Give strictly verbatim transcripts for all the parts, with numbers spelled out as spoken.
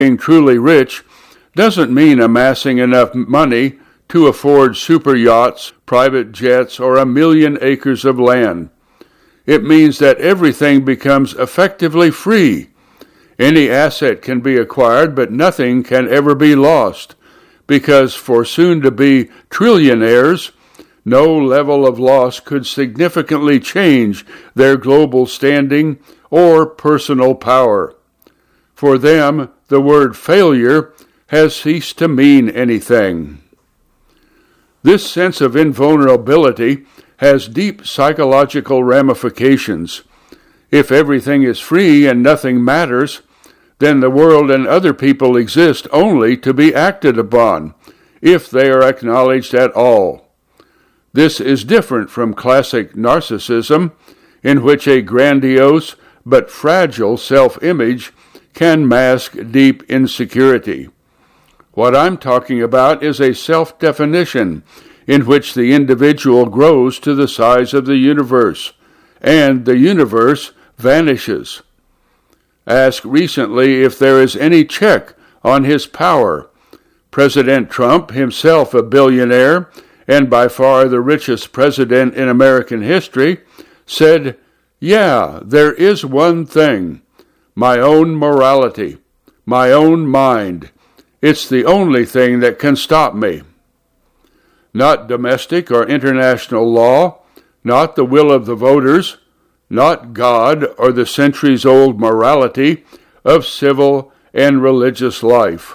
being truly rich doesn't mean amassing enough money to afford super yachts, private jets, or a million acres of land. It means that everything becomes effectively free. Any asset can be acquired, but nothing can ever be lost, because for soon-to-be trillionaires, no level of loss could significantly change their global standing or personal power. For them, the word failure has ceased to mean anything. This sense of invulnerability has deep psychological ramifications. If everything is free and nothing matters, then the world and other people exist only to be acted upon, if they are acknowledged at all. This is different from classic narcissism, in which a grandiose but fragile self-image can mask deep insecurity. What I'm talking about is a self-definition in which the individual grows to the size of the universe, and the universe vanishes. Ask recently if there is any check on his power. President Trump, himself a billionaire, and by far the richest president in American history, said, "Yeah, there is one thing, my own morality, my own mind. It's the only thing that can stop me." Not domestic or international law, not the will of the voters, not God or the centuries-old morality of civil and religious life.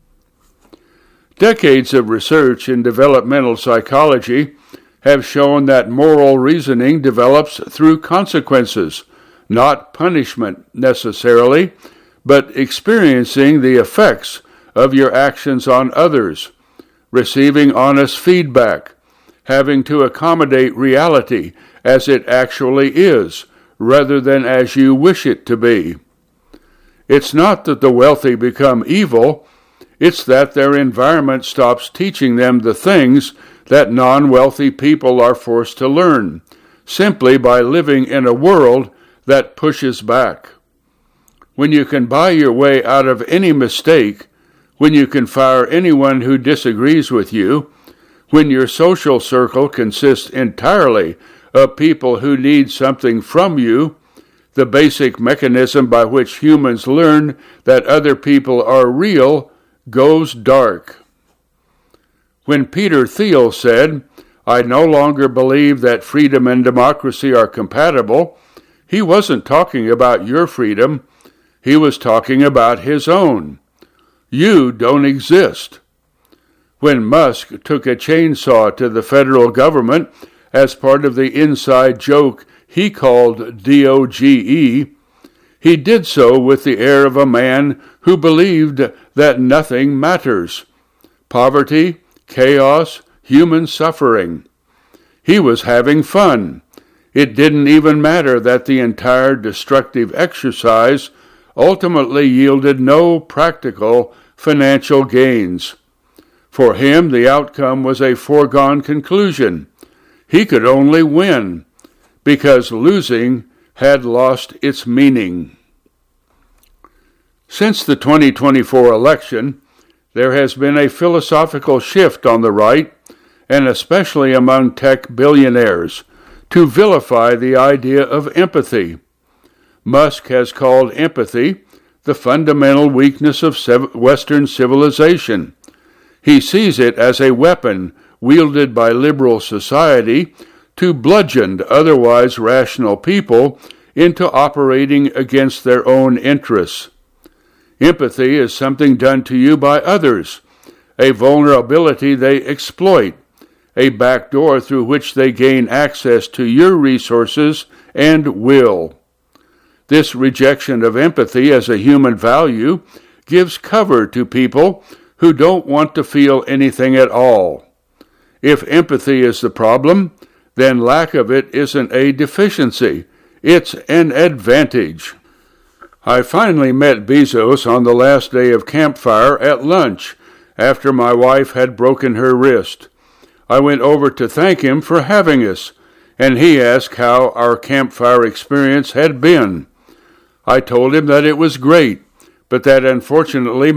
Decades of research in developmental psychology have shown that moral reasoning develops through consequences, not punishment necessarily, but experiencing the effects of your actions on others, receiving honest feedback, having to accommodate reality as it actually is, rather than as you wish it to be. It's not that the wealthy become evil, it's that their environment stops teaching them the things that non-wealthy people are forced to learn, simply by living in a world that pushes back. When you can buy your way out of any mistake, when you can fire anyone who disagrees with you, when your social circle consists entirely of people who need something from you, the basic mechanism by which humans learn that other people are real goes dark. When Peter Thiel said, "I no longer believe that freedom and democracy are compatible," he wasn't talking about your freedom, he was talking about his own. You don't exist. When Musk took a chainsaw to the federal government as part of the inside joke he called D O G E, he did so with the air of a man who believed that nothing matters. Poverty, chaos, human suffering. He was having fun. It didn't even matter that the entire destructive exercise ultimately yielded no practical financial gains. For him, the outcome was a foregone conclusion. He could only win, because losing had lost its meaning. Since the twenty twenty-four election, there has been a philosophical shift on the right, and especially among tech billionaires, to vilify the idea of empathy. Musk has called empathy the fundamental weakness of Western civilization. He sees it as a weapon wielded by liberal society to bludgeon otherwise rational people into operating against their own interests. Empathy is something done to you by others, a vulnerability they exploit, a backdoor through which they gain access to your resources and will. This rejection of empathy as a human value gives cover to people who don't want to feel anything at all. If empathy is the problem, then lack of it isn't a deficiency, it's an advantage. I finally met Bezos on the last day of Campfire at lunch, after my wife had broken her wrist. I went over to thank him for having us, and he asked how our Campfire experience had been. I told him that it was great, but that unfortunately